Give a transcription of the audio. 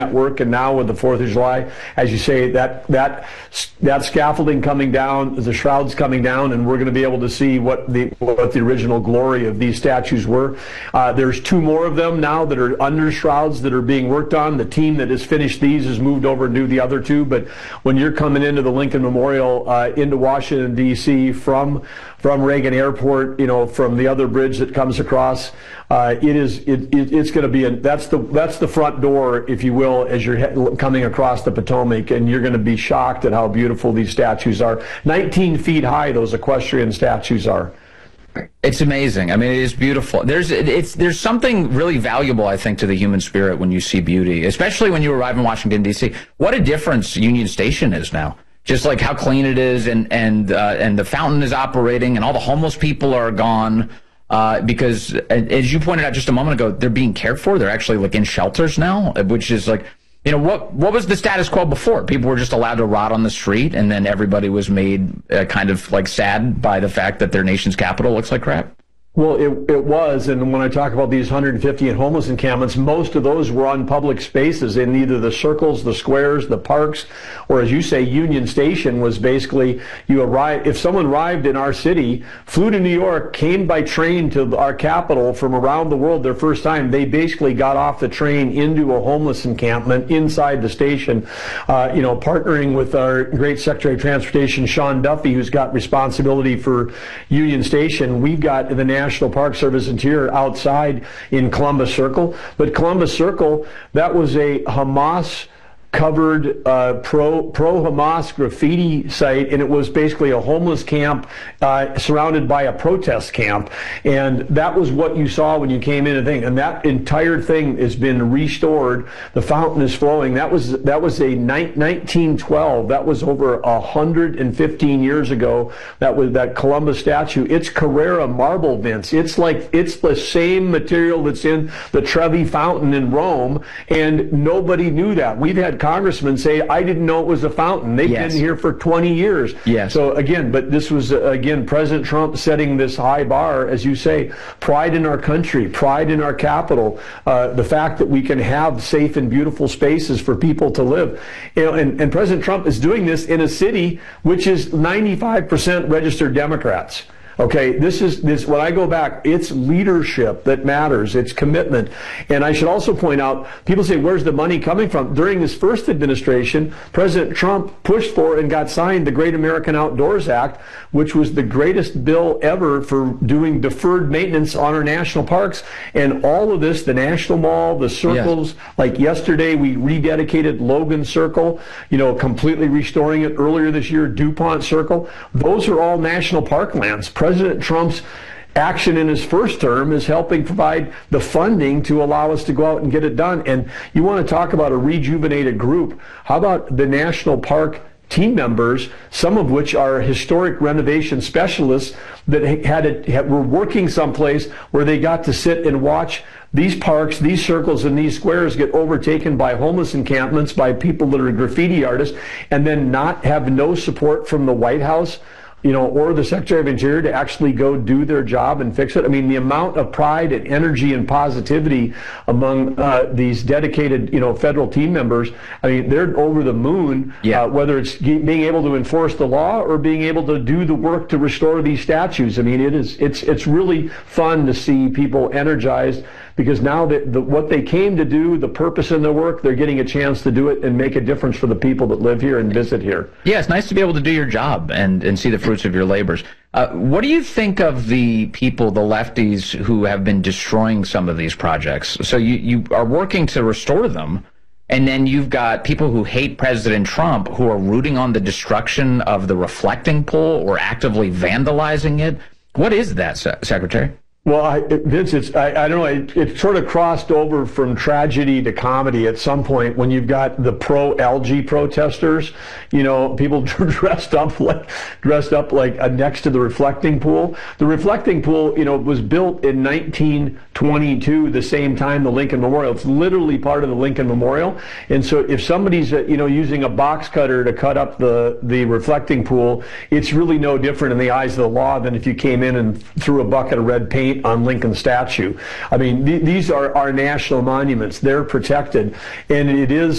work, and now with the 4th of July, as you say, that scaffolding coming down, the shrouds coming down, and we're going to be able to see what the original glory of these statues were. There's 2 more of them now that are under shrouds that are being worked on. The team that has finished these has moved over to do the other 2. But when you're coming into the Lincoln Memorial into Washington D.C. from Reagan Airport, from the other bridge that comes across, it's going to be that's the front door, if you will, as you're coming across the Potomac, and you're going to be shocked at how beautiful these statues are. 19 feet high, those equestrian statues are. It's amazing. I mean, it is beautiful. There's something really valuable, I think, to the human spirit when you see beauty, especially when you arrive in Washington, D.C. What a difference Union Station is now. Just like how clean it is, and the fountain is operating, and all the homeless people are gone. Because, as you pointed out just a moment ago, they're being cared for. They're actually like in shelters now, which is like, what was the status quo before? People were just allowed to rot on the street, and then everybody was made kind of like sad by the fact that their nation's capital looks like crap. Well, it was, and when I talk about these 150 homeless encampments, most of those were on public spaces in either the circles, the squares, the parks, or as you say, Union Station was basically, if someone arrived in our city, flew to New York, came by train to our capital from around the world their first time, they basically got off the train into a homeless encampment inside the station, partnering with our great Secretary of Transportation, Sean Duffy, who's got responsibility for Union Station. We've got the National Park Service Interior outside in Columbus Circle. But Columbus Circle, that was a Hamas covered pro-Hamas graffiti site, and it was basically a homeless camp surrounded by a protest camp, and that was what you saw when you came in and that entire thing has been restored. The fountain is flowing. That was a 1912. That was over 115 years ago. That was that Columbus statue. It's Carrara marble, Vince. It's the same material that's in the Trevi Fountain in Rome, and nobody knew that. We've had congressmen say, I didn't know it was a fountain. They've been here for 20 years. Yes. So again, but this was, again, President Trump setting this high bar, as you say, pride in our country, pride in our capital, the fact that we can have safe and beautiful spaces for people to live. And President Trump is doing this in a city which is 95% registered Democrats. Okay, when I go back, it's leadership that matters. It's commitment. And I should also point out, people say, where's the money coming from? During this first administration, President Trump pushed for and got signed the Great American Outdoors Act, which was the greatest bill ever for doing deferred maintenance on our national parks. And all of this, the National Mall, the circles, like yesterday, we rededicated Logan Circle, completely restoring it. Earlier this year, DuPont Circle. Those are all national park lands. President Trump's action in his first term is helping provide the funding to allow us to go out and get it done. And you want to talk about a rejuvenated group. How about the national park team members, some of which are historic renovation specialists that were working someplace where they got to sit and watch these parks, these circles, and these squares get overtaken by homeless encampments, by people that are graffiti artists, and then have no support from the White House, or the Secretary of Interior to actually go do their job and fix it. I mean, the amount of pride and energy and positivity among these dedicated, federal team members, I mean, they're over the moon, whether it's being able to enforce the law or being able to do the work to restore these statues. I mean, it's really fun to see people energized, because now that what they came to do, the purpose in their work, they're getting a chance to do it and make a difference for the people that live here and visit here. Yeah, it's nice to be able to do your job and see the fruits of your labors. What do you think of the people, the lefties, who have been destroying some of these projects? So you are working to restore them, and then you've got people who hate President Trump who are rooting on the destruction of the reflecting pool or actively vandalizing it. What is that, Secretary? Well, Vince, I don't know, it sort of crossed over from tragedy to comedy at some point when you've got the pro-algae protesters, people dressed up like next to the reflecting pool. The reflecting pool, was built in 1922, the same time the Lincoln Memorial. It's literally part of the Lincoln Memorial. And so if somebody's, using a box cutter to cut up the reflecting pool, it's really no different in the eyes of the law than if you came in and threw a bucket of red paint paint on Lincoln's statue. I mean, these are our national monuments. They're protected, and it is